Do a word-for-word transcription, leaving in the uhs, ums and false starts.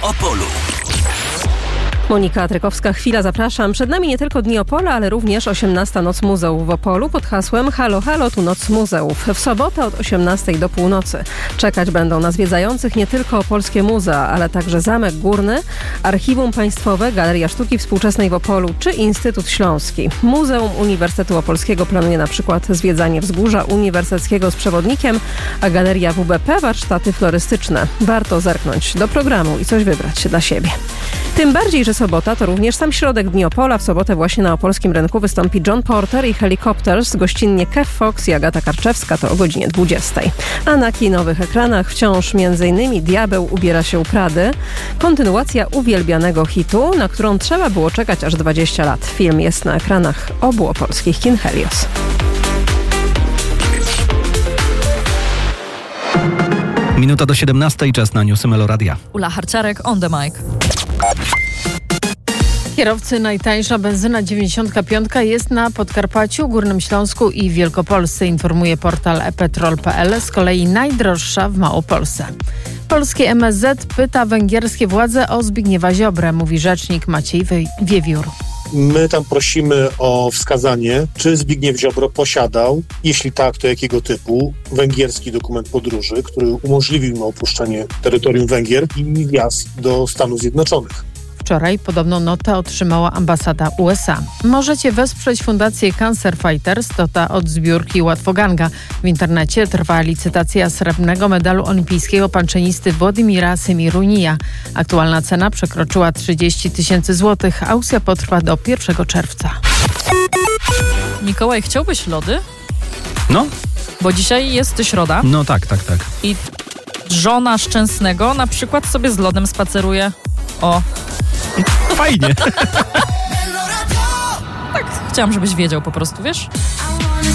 Opolu. Monika Trykowska, chwila, zapraszam. Przed nami nie tylko Dni Opola, ale również osiemnasta Noc Muzeów w Opolu pod hasłem Halo, halo, tu Noc Muzeów. W sobotę od osiemnastej do północy. Czekać będą na zwiedzających nie tylko opolskie muzea, ale także Zamek Górny, Archiwum Państwowe, Galeria Sztuki Współczesnej w Opolu czy Instytut Śląski. Muzeum Uniwersytetu Opolskiego planuje na przykład zwiedzanie Wzgórza Uniwersyteckiego z przewodnikiem, a Galeria W B P warsztaty florystyczne. Warto zerknąć do programu i coś wybrać dla siebie. Tym bardziej, że sobota to również sam środek Dni Opola. W sobotę właśnie na opolskim rynku wystąpi John Porter i Helicopters, gościnnie Kev Fox i Agata Karczewska, to o godzinie dwudziestej. A na kinowych ekranach wciąż między innymi Diabeł ubiera się u Prady, kontynuacja uwielbianego hitu, na którą trzeba było czekać aż dwadzieścia lat. Film jest na ekranach obu opolskich kin Helios. Minuta do siedemnastej, czas na newsy Meloradia. Ula Harciarek, on the mic. Kierowcy, najtańsza benzyna dziewięćdziesiąt pięć jest na Podkarpaciu, Górnym Śląsku i Wielkopolsce, informuje portal e petrol kropka p l. Z kolei najdroższa w Małopolsce. Polskie M S Z pyta węgierskie władze o Zbigniewa Ziobrę, mówi rzecznik Maciej Wiewiór. My tam prosimy o wskazanie, czy Zbigniew Ziobro posiadał, jeśli tak, to jakiego typu, węgierski dokument podróży, który umożliwił mu opuszczenie terytorium Węgier i wjazd do Stanów Zjednoczonych. Wczoraj podobną notę otrzymała ambasada U S A. Możecie wesprzeć fundację Cancer Fighters, to ta od zbiórki Łatwoganga. W internecie trwa licytacja srebrnego medalu olimpijskiego panczenisty Władimira Semirunija. Aktualna cena przekroczyła trzydzieści tysięcy złotych. Aukcja potrwa do pierwszego czerwca. Mikołaj, chciałbyś lody? No, Bo dzisiaj jest środa no tak, tak, tak. i żona Szczęsnego na przykład sobie z lodem spaceruje. O, Fajnie. tak, chciałam, żebyś wiedział po prostu, wiesz?